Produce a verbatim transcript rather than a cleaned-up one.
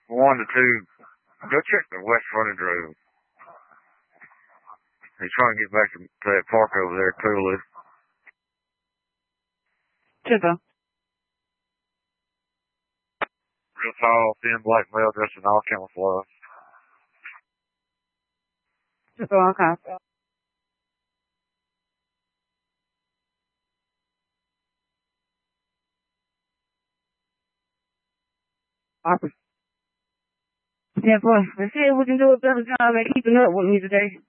one to two. Go check the west frontage road. He's trying to get back to, to that park over there, Tulu. Chipper. Real tall, thin black male dressed in all camouflage. Chipper, okay. Awesome. Yeah, boy, let's see if we can do a better job at keeping up with me today.